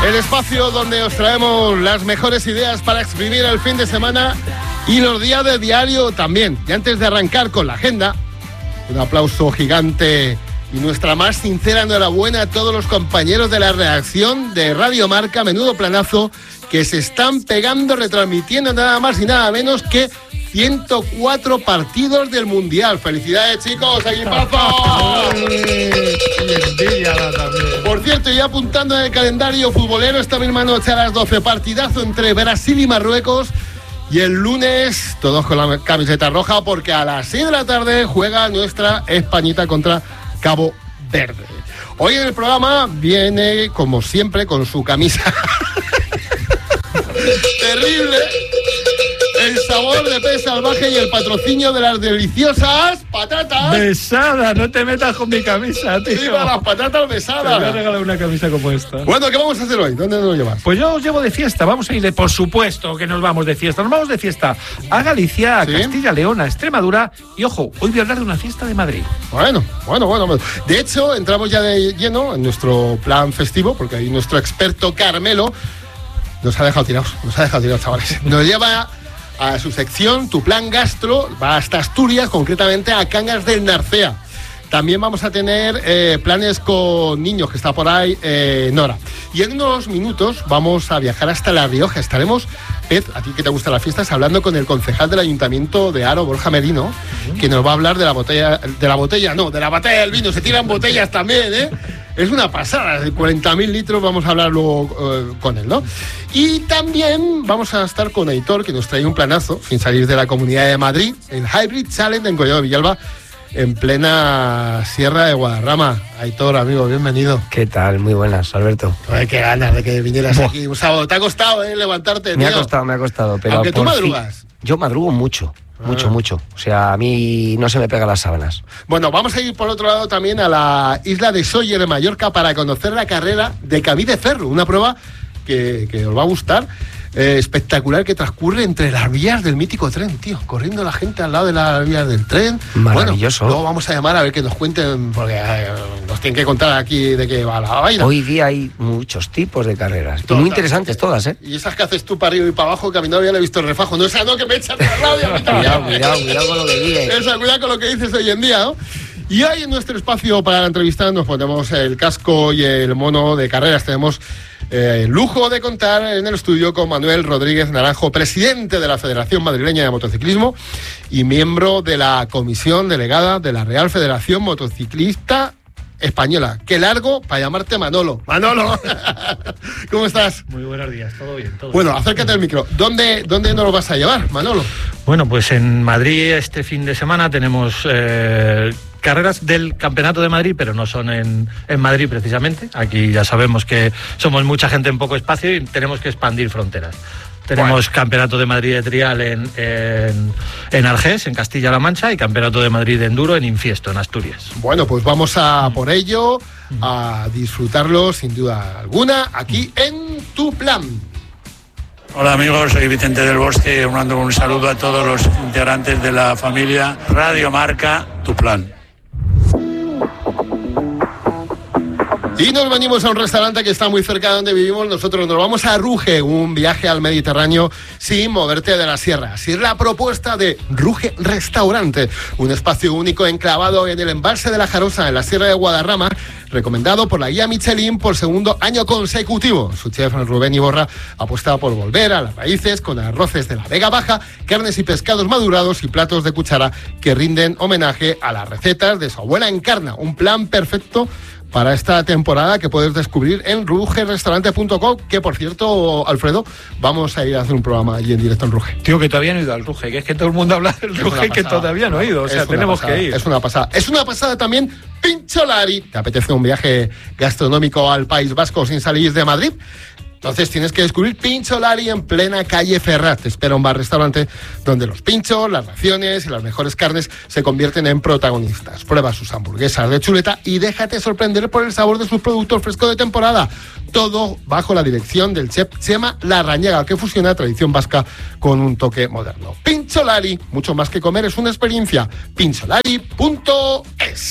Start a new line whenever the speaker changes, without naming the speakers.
El espacio donde os traemos las mejores ideas para exprimir el fin de semana y los días de diario también. Y antes de arrancar con la agenda, un aplauso gigante y nuestra más sincera enhorabuena a todos los compañeros de la redacción de Radio Marca, menudo planazo, que se están pegando retransmitiendo nada más y nada menos que 104 partidos del Mundial. ¡Felicidades, chicos! ¡Equipazo! Por cierto, ya apuntando en el calendario futbolero, esta misma noche a las 12, partidazo entre Brasil y Marruecos. Y el lunes, todos con la camiseta roja, porque a las 6 de la tarde juega nuestra Españita contra Cabo Verde. Hoy en el programa viene, como siempre, con su camisa terrible, el sabor de pez salvaje y el patrocinio de las deliciosas patatas.
Besada, no te metas con mi camisa, tío.
¡Viva las patatas besadas!
Te voy a regalar una camisa como esta.
Bueno, ¿qué vamos a hacer hoy? ¿Dónde nos lo llevas?
Pues yo os llevo de fiesta, vamos a ir por supuesto que nos vamos de fiesta. Nos vamos de fiesta a Galicia, a Castilla, León, a Extremadura y, ojo, hoy voy a hablar de una fiesta de Madrid. Bueno.
De hecho, entramos ya de lleno en nuestro plan festivo, porque ahí nuestro experto Carmelo nos ha dejado tirados, chavales. Nos lleva a su sección, Tu Plan Gastro, va hasta Asturias, concretamente a Cangas del Narcea. También vamos a tener planes con niños, que está por ahí Nora. Y en unos minutos vamos a viajar hasta La Rioja. Estaremos, Pez, a ti que te gustan las fiestas, hablando con el concejal del Ayuntamiento de Haro, Borja Merino, que nos va a hablar de la batalla del vino. Se tiran botellas también, ¿eh? Es una pasada, de 40.000 litros, vamos a hablar luego con él, ¿no? Y también vamos a estar con Aitor, que nos trae un planazo, sin salir de la Comunidad de Madrid, el Hybrid Challenge en Collado de Villalba, en plena Sierra de Guadarrama. Aitor, amigo, bienvenido.
¿Qué tal? Muy buenas, Alberto.
Ay, qué ganas de que vinieras aquí un sábado. ¿Te ha costado levantarte,
Me
tío?
ha costado, pero
aunque tú madrugas.
Yo madrugo mucho. Mucho. O sea, a mí no se me pegan las sábanas.
Bueno, vamos a ir por otro lado también a la isla de Sóller, de Mallorca, para conocer la carrera de Camí de Ferro, una prueba que os va a gustar, espectacular, que transcurre entre las vías del mítico tren, tío, corriendo la gente al lado de las vías del tren.
Maravilloso.
Bueno, luego vamos a llamar a ver que nos cuenten, porque nos tienen que contar aquí de qué va la vaina.
Hoy día hay muchos tipos de carreras, muy interesantes todas, ¿eh?
Y esas que haces tú para arriba y para abajo, que a mi novia le he visto el refajo. No, esa no, que me echan de la radio.
Cuidado con lo que dices.
Cuidado con lo que dices hoy en día, ¿no? Y hoy en nuestro espacio para la entrevista nos ponemos el casco y el mono de carreras. Tenemos el lujo de contar en el estudio con Manuel Rodríguez Naranjo, presidente de la Federación Madrileña de Motociclismo y miembro de la comisión delegada de la Real Federación Motociclista Española. Qué largo para llamarte Manolo. Manolo, ¿cómo estás?
Muy buenos días, todo bien.
Bueno, acércate al micro. ¿Dónde nos lo vas a llevar, Manolo?
Bueno, pues en Madrid este fin de semana tenemos carreras del Campeonato de Madrid, pero no son en Madrid precisamente. Aquí ya sabemos que somos mucha gente en poco espacio y tenemos que expandir fronteras. Tenemos Campeonato de Madrid de Trial en Argés, en Castilla-La Mancha, y Campeonato de Madrid de Enduro en Infiesto, en Asturias.
Bueno, pues vamos a por ello, a disfrutarlo sin duda alguna, aquí en Tu Plan.
Hola amigos, soy Vicente del Bosque, mando un saludo a todos los integrantes de la familia Radio Marca, Tu Plan.
Y nos venimos a un restaurante que está muy cerca de donde vivimos. Nosotros nos vamos a Ruge, un viaje al Mediterráneo sin moverte de la sierra. Así es la propuesta de Ruge Restaurante, un espacio único enclavado en el embalse de la Jarosa, en la Sierra de Guadarrama, recomendado por la guía Michelin por segundo año consecutivo. Su chef Rubén Iborra apuesta por volver a las raíces con arroces de la Vega Baja, carnes y pescados madurados y platos de cuchara que rinden homenaje a las recetas de su abuela Encarna. Un plan perfecto para esta temporada que puedes descubrir en rugerestaurante.com, que por cierto, Alfredo, vamos a ir a hacer un programa allí en directo en Ruge.
Tío, que todavía no he ido al Ruge, que es que todo el mundo habla del Ruge, que todavía no he ido, o sea, tenemos que ir.
Es una pasada. Es una pasada también Pincholari. ¿Te apetece un viaje gastronómico al País Vasco sin salir de Madrid? Entonces tienes que descubrir Pincholari en plena calle Ferraz. Te espera un bar-restaurante donde los pinchos, las raciones y las mejores carnes se convierten en protagonistas. Prueba sus hamburguesas de chuleta y déjate sorprender por el sabor de sus productos frescos de temporada. Todo bajo la dirección del chef Chema Larrañaga, que fusiona tradición vasca con un toque moderno. Pincholari, mucho más que comer, es una experiencia. Pincholari.es.